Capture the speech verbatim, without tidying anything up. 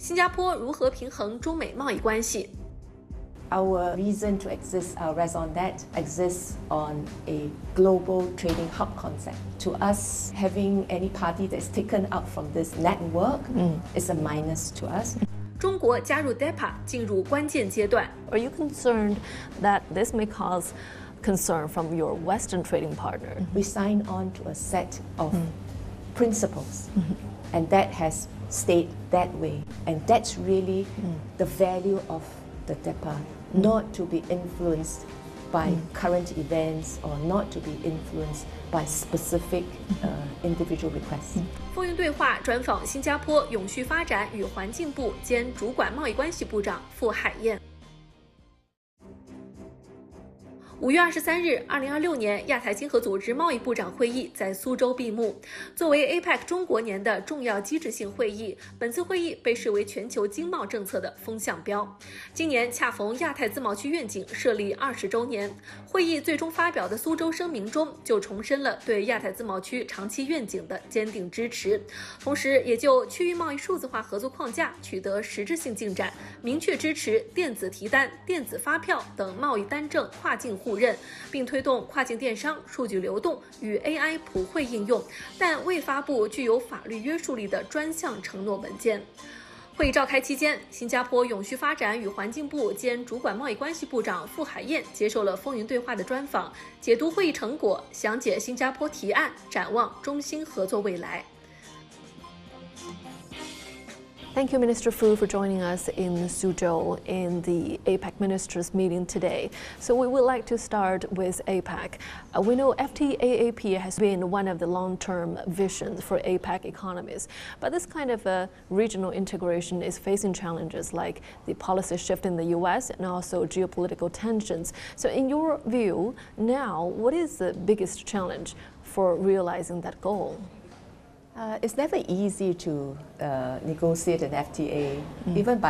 新加坡如何平衡中美贸易关系？ Our reason to exist, our raison d'etre, exists on a global trading hub concept. To us, having any party that's taken out from this network mm. is a minus to us. 中国加入 D E P A 进入关键阶段。 Are you concerned that this may cause concern from your Western trading partner? We sign on to a set of mm. principles, mm-hmm. and that has stayed that way. And that's really mm. the value of the D E P A. Not to be influenced by mm. current events or not to be influenced by specific uh, individual requests. 风云对话专访新加坡永续发展与环境部兼主管贸易关系部长傅海燕。五月二十三日，二零二六年亚太经合组织贸易部长会议在苏州闭幕。作为 A P E C 中国年的重要机制性会议，本次会议被视为全球经贸政策的风向标。今年恰逢亚太自贸区愿景设立二十周年，会议最终发表的苏州声明中就重申了对亚太自贸区长期愿景的坚定支持，同时也就区域贸易数字化合作框架取得实质性进展，明确支持电子提单、电子发票等贸易单证跨境互认，并推动跨境电商、数据流动与 A I 普惠应用，但未发布具有法律约束力的专项承诺文件。会议召开期间，新加坡永续发展与环境部兼主管贸易关系部长傅海燕接受了风云对话的专访，解读会议成果，详解新加坡提案，展望中新合作未来。 Thank you, Minister Fu, for joining us in Suzhou in the A PEC ministers meeting today. So we would like to start with A PEC. Uh, we know F T A A P has been one of the long-term visions for A PEC economies, but this kind of uh, regional integration is facing challenges like the policy shift in the U S and also geopolitical tensions. So in your view, now, what is the biggest challenge for realizing that goal? Uh, it's never easy to uh, negotiate an F T A, mm. even by